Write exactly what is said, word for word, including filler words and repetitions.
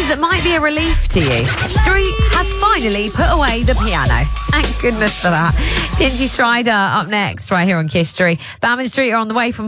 news that might be a relief to you. Street has finally put away the piano. Thank goodness for that. Tingy Strider up next, right here on Kiss Street. Bam and Street are on the way from